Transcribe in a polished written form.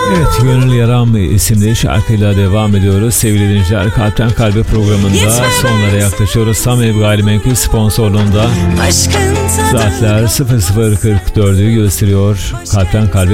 Evet, Gönül Yaram isimli şarkıyla devam ediyoruz. Sevgili dinleyiciler, Kalpten Kalbe programında sonlara yaklaşıyoruz. Samev Gayrimenkul sponsorluğunda saatler 00.44'ü gösteriyor. Kalpten Kalbe